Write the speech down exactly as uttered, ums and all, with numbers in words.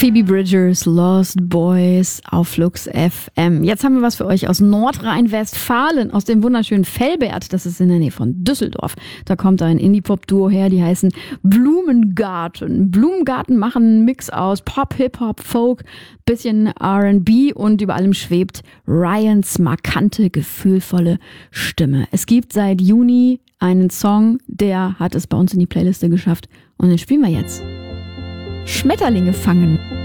Phoebe Bridgers, Lost Boys auf Flux F M. Jetzt haben wir was für euch aus Nordrhein-Westfalen, aus dem wunderschönen Velbert. Das ist in der Nähe von Düsseldorf. Da kommt ein Indie-Pop-Duo her, die heißen Blumengarten. Blumengarten machen einen Mix aus Pop, Hip-Hop, Folk, bisschen R and B und über allem schwebt Ryans markante, gefühlvolle Stimme. Es gibt seit Juni einen Song, der hat es bei uns in die Playliste geschafft und den spielen wir jetzt. Schmetterlinge fangen.